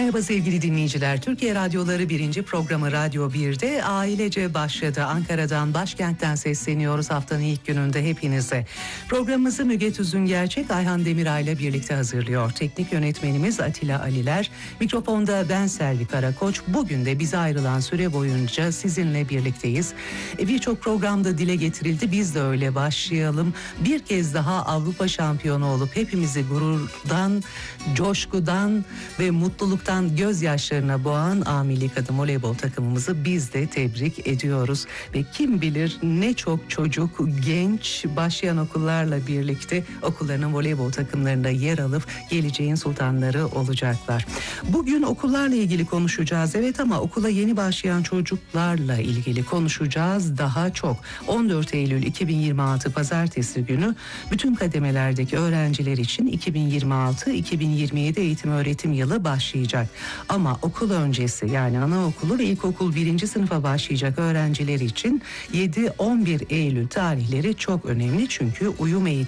Merhaba sevgili dinleyiciler. Türkiye Radyoları 1. programı Radyo 1'de ailece başladı. Ankara'dan, başkentten sesleniyoruz haftanın ilk gününde hepinize. Programımızı Müge Tüzün Gerçek, Ayhan Demiray ile birlikte hazırlıyor. Teknik yönetmenimiz Atilla Aliler. Mikrofonda ben Selvi Karakoç. Bugün de bize ayrılan süre boyunca sizinle birlikteyiz. Birçok programda dile getirildi. Biz de öyle başlayalım. Bir kez daha Avrupa şampiyonu olup hepimizi gururdan, coşkudan ve mutluluktan gözyaşlarına boğan A Milli Kadın Voleybol takımımızı biz de tebrik ediyoruz. Ve kim bilir ne çok çocuk, genç başlayan okullarla birlikte okullarının voleybol takımlarında yer alıp geleceğin sultanları olacaklar. Bugün okullarla ilgili konuşacağız, evet, ama okula yeni başlayan çocuklarla ilgili konuşacağız daha çok. 14 Eylül 2026 Pazartesi günü bütün kademelerdeki öğrenciler için 2026-2027 eğitim öğretim yılı başlayacak. Ama okul öncesi, yani anaokulu ve ilkokul 1. sınıfa başlayacak öğrenciler için 7-11 Eylül tarihleri çok önemli, çünkü uyum eğitimi